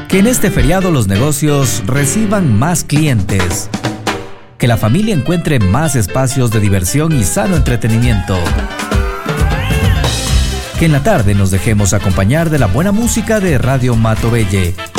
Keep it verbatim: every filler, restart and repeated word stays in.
Que en este feriado los negocios reciban más clientes. Que la familia encuentre más espacios de diversión y sano entretenimiento. Que en la tarde nos dejemos acompañar de la buena música de Radio Matovelle.